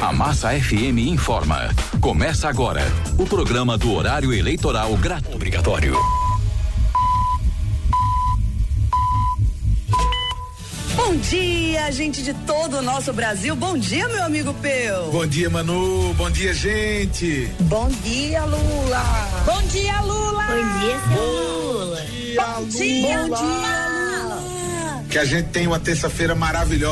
A Massa FM informa. Começa agora o programa do horário eleitoral gratuito obrigatório. Bom dia, gente de todo o nosso Brasil. Bom dia, meu amigo Peu. Bom dia, Manu. Bom dia, gente. Bom dia, Lula. Bom dia, Lula. Bom dia, seu Lula. Bom dia, Lula. Que a gente tenha uma terça-feira maravilhosa.